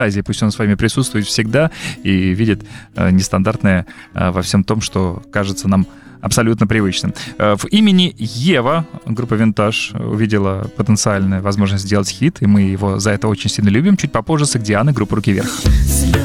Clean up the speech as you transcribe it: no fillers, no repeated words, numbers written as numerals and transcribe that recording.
фантазии, пусть он с вами присутствует всегда и видит нестандартное во всем том, что кажется нам абсолютно привычным. В имени Ева группа «Винтаж» увидела потенциальную возможность сделать хит, и мы его за это очень сильно любим. Чуть попозже «Согдианы», группа «Руки вверх».